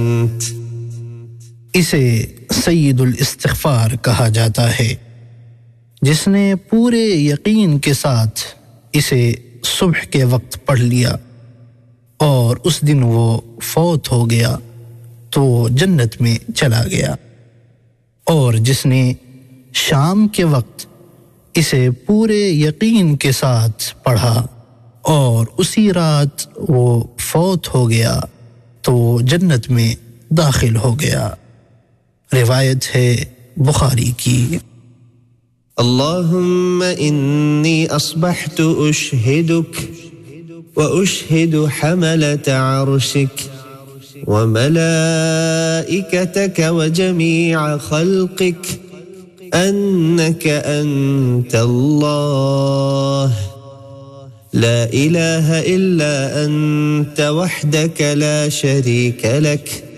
इसे सय्यदुल इस्तिग़फ़ार कहा जाता है। जिसने पूरे यकीन के साथ इसे सुबह के वक्त पढ़ लिया और उस दिन वो फौत हो गया तो जन्नत में चला गया, और जिसने शाम के वक्त इसे पूरे यकीन के साथ पढ़ा और उसी रात वो फौत हो गया तो जन्नत में दाखिल हो गया। रिवायत है बुखारी की। अल्लाहुम्मा इन्नी अस्बहतु उशहिदुक व उशहिदु हमलत अर्शिक व मलाइकतक व जमीअ खल्क़िक अन्नका अंतल्लाह ला इलाहा इल्ला अंत वहदक ला शरीक लक